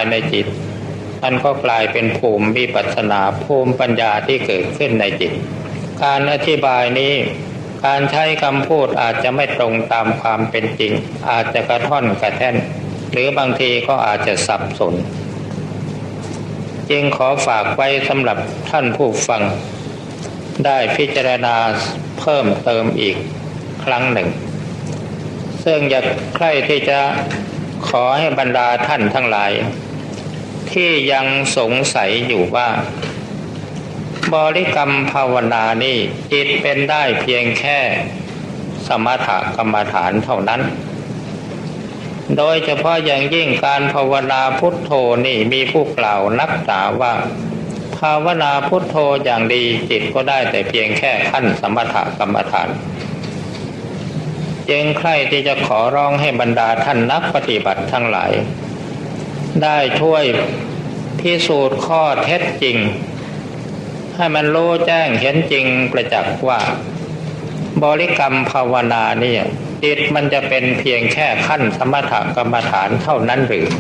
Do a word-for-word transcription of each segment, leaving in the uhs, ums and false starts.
ในจิตมันก็กลายเป็นภูมิวิปัสสนาภูมิปัญญาที่เกิดขึ้นในจิตการอธิบายนี้การใช้คำพูดอาจจะไม่ตรงตามความเป็นจริงอาจจะกระท่อนกระแท่นหรือบางทีก็อาจจะสับสนจึงขอฝากไว้สำหรับท่านผู้ฟังได้พิจารณาเพิ่มเติมอีกครั้งหนึ่งซึ่งอยากใคร่ที่จะขอให้บรรดาท่านทั้งหลายที่ยังสงสัยอยู่ว่าบริกรรมภาวนานี่จิตเป็นได้เพียงแค่สมถกรรมฐานเท่านั้นโดยเฉพาะอย่างยิ่งการภาวนาพุทโธนี่มีผู้กล่าวนักหนาว่าภาวนาพุทโธอย่างดีจิตก็ได้แต่เพียงแค่ขั้นสมถกรรมฐานจึงใคร่ที่จะขอร้องให้บรรดาท่านนักปฏิบัติทั้งหลายได้ช่วยพิสูจน์ข้อเท็จจริงให้มันรู้แจ้งเห็นจริงประจักษ์ว่าบริกรรมภาวนานี่จิตมันจะเป็นเพียงแค่ขั้นสมถกรรมฐานเท่านั้นหรือ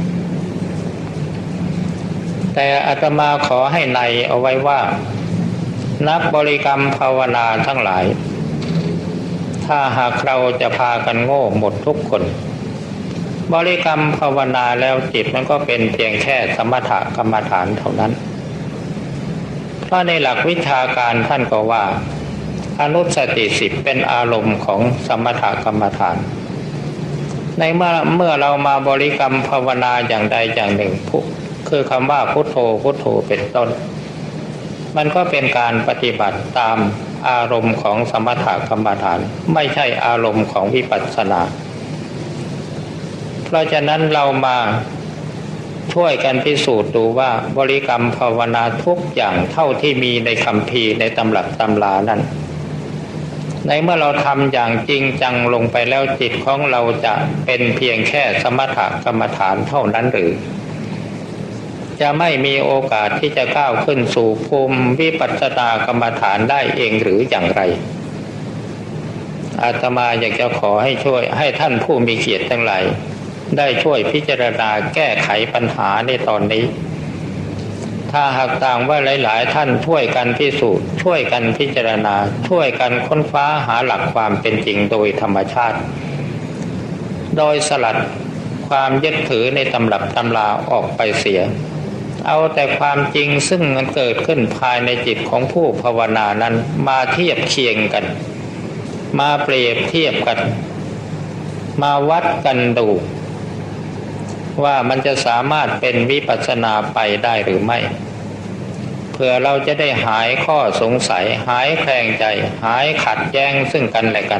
แต่อาตมาขอให้ในเอาไว้ว่านักบริกรรมภาวนาทั้งหลายถ้าหากเราจะพากันโง่หมดทุกคนบริกรรมภาวนาแล้วจิตมันก็เป็นเพียงแค่สมถกรรมฐานเท่านั้นเพราะในหลักวิชาการท่านก็ว่าอนุสติสิบเป็นอารมณ์ของสมถกรรมฐานในเมื่อเมื่อเรามาบริกรรมภาวนาอย่างใดอย่างหนึ่งคือคำว่าพุทโธพุทโธเป็นต้นมันก็เป็นการปฏิบัติตามอารมณ์ของสมถกรรมฐานไม่ใช่อารมณ์ของวิปัสสนาเพราะฉะนั้นเรามาช่วยกันพิสูจน์ดูว่าบริกรรมภาวนาทุกอย่างเท่าที่มีในคัมภีร์ในตำรับตำรานั้นในเมื่อเราทำอย่างจริงจังลงไปแล้วจิตของเราจะเป็นเพียงแค่สมถกรรมฐานเท่านั้นหรือจะไม่มีโอกาสที่จะก้าวขึ้นสู่ภูมิวิปัสสนากรรมฐานได้เองหรืออย่างไรอาตมาอยากจะขอให้ช่วยให้ท่านผู้มีเกียรติทั้งหลายได้ช่วยพิจารณาแก้ไขปัญหาในตอนนี้ถ้าหากต่างว่าหลายๆท่านช่วยกันพิสูจน์ช่วยกันพิจารณาช่วยกันค้นคว้าหาหลักความเป็นจริงโดยธรรมชาติโดยสลัดความยึดถือในตำรับตำราออกไปเสียเอาแต่ความจริงซึ่งมันเกิดขึ้นภายในจิตของผู้ภาวนานั้นมาเทียบเคียงกันมาเปรียบเทียบกันมาวัดกันดูว่ามันจะสามารถเป็นวิปัสสนาไปได้หรือไม่เพื่อเราจะได้หายข้อสงสัยหายแคลงใจหายขัดแย้งซึ่งกันและกัน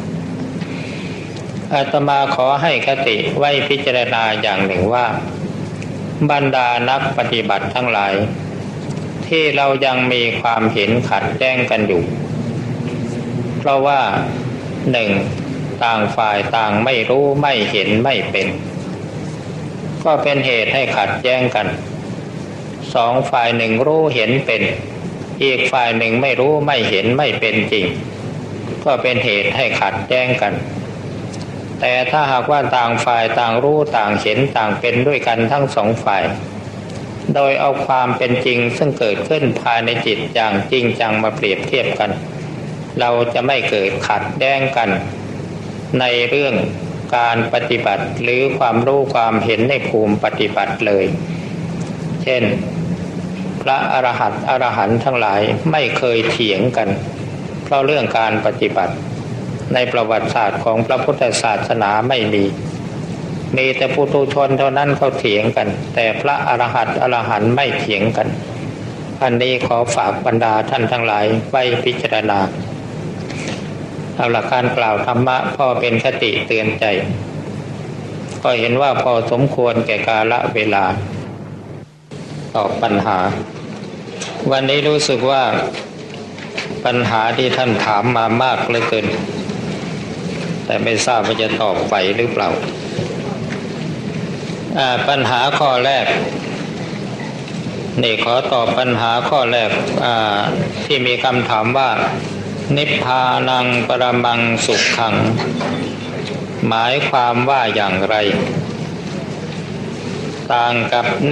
อาตมาขอให้คติไว้พิจารณาอย่างหนึ่งว่าบรรดานักปฏิบัติทั้งหลายที่เรายังมีความเห็นขัดแย้งกันอยู่เพราะว่าหนึ่งต่างฝ่ายต่างไม่รู้ไม่เห็นไม่เป็นก็เป็นเหตุให้ขัดแย้งกันสองฝ่ายหนึ่งรู้เห็นเป็นอีกฝ่ายหนึ่งไม่รู้ไม่เห็นไม่เป็นจริงก็เป็นเหตุให้ขัดแย้งกันแต่ถ้าหากว่าต่างฝ่ายต่างรู้ต่างเห็นต่างเป็นด้วยกันทั้งสองฝ่ายโดยเอาความเป็นจริงซึ่งเกิดขึ้นภายในจิตอย่างจริงจังมาเปรียบเทียบกันเราจะไม่เกิดขัดแย้งกันในเรื่องการปฏิบัติหรือความรู้ความเห็นในภูมิปฏิบัติเลยเช่นพระอรหันต์อรหันต์ทั้งหลายไม่เคยเถียงกันเพราะเรื่องการปฏิบัติในประวัติศาสตร์ของพระพุทธศาสนาไม่มีมีแต่ปุถุชนเท่านั้นเขาเถียงกันแต่พระอรหันต์อรหันต์ไม่เถียงกันอันนี้ขอฝากบรรดาท่านทั้งหลายไว้พิจารณาเอาหลักการกล่าวธรรมะพ่อเป็นคติเตือนใจก็เห็นว่าพอสมควรแก่กาลเวลาตอบปัญหาวันนี้รู้สึกว่าปัญหาที่ท่านถามมามากเหลือเกินแต่ไม่ทราบว่าจะตอบไหวหรือเปล่าปัญหาข้อแรกนี่ขอตอบปัญหาข้อแรกที่มีคำถามว่านิพพานังปรมังสุขขังหมายความว่าอย่างไรต่างกับ